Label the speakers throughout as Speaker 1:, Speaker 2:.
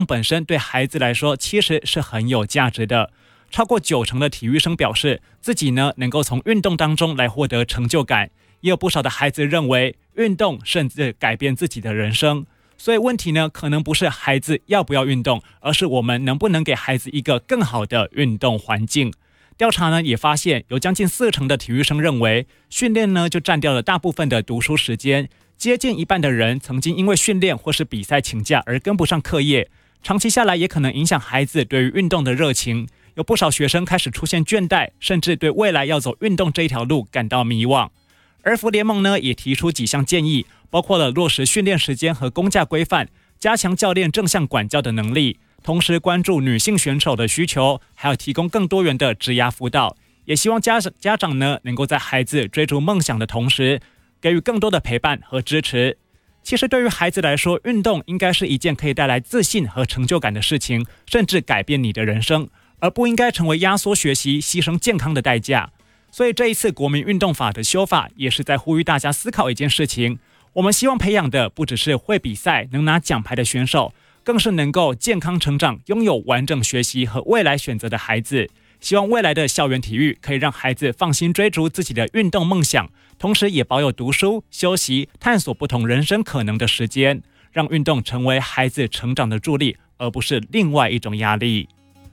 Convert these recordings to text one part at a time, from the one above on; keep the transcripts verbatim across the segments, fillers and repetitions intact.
Speaker 1: 本身对孩子来说其实是很有价值的。超过九成的体育生表示，自己呢能够从运动当中来获得成就感。也有不少的孩子认为，运动甚至改变自己的人生。所以问题呢，可能不是孩子要不要运动，而是我们能不能给孩子一个更好的运动环境。调查呢也发现，有将近四成的体育生认为，训练呢就占掉了大部分的读书时间。接近一半的人曾经因为训练或是比赛请假而跟不上课业，长期下来也可能影响孩子对于运动的热情。有不少学生开始出现倦怠，甚至对未来要走运动这一条路感到迷惘。儿福联盟呢也提出几项建议，包括了落实训练时间和公假规范，加强教练正向管教的能力，同时关注女性选手的需求，还有提供更多元的职涯辅导。也希望家家长呢能够在孩子追逐梦想的同时，给予更多的陪伴和支持。其实对于孩子来说，运动应该是一件可以带来自信和成就感的事情，甚至改变你的人生，而不应该成为压缩学习、牺牲健康的代价。所以这一次国民运动法的修法，也是在呼吁大家思考一件事情：我们希望培养的不只是会比赛、能拿奖牌的选手，更是能够健康成长、拥有完整学习和未来选择的孩子。希望未来的校园体育可以让孩子放心追逐自己的运动梦想，同时也保有读书、休息、探索不同人生可能的时间，让运动成为孩子成长的助力，而不是另外一种压力。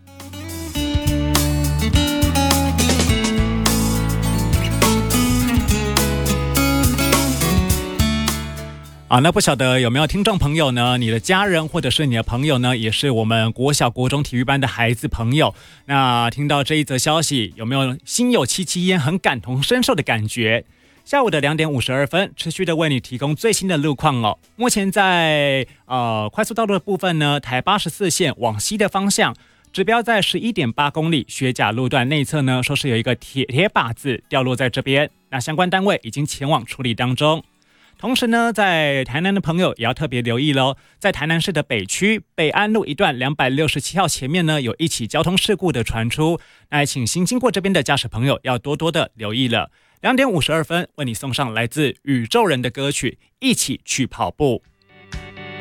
Speaker 1: 啊，那不晓得有没有听众朋友呢？你的家人或者是你的朋友呢，也是我们国小国中体育班的孩子朋友。那听到这一则消息，有没有心有戚戚焉、很感同身受的感觉？下午的两点五十二分，持续的为你提供最新的路况哦。目前在呃快速道路的部分呢，台八十四线往西的方向，指标在十一点八公里，学甲路段内侧呢，说是有一个铁铁靶子掉落在这边，那相关单位已经前往处理当中。同时呢，在台南的朋友也要特别留意咯，在台南市的北区北安路一段两百六十七号前面呢，有一起交通事故的传出，那请行经过这边的驾驶朋友要多多的留意了。两点五十二分，为你送上来自宇宙人的歌曲《一起去跑步》。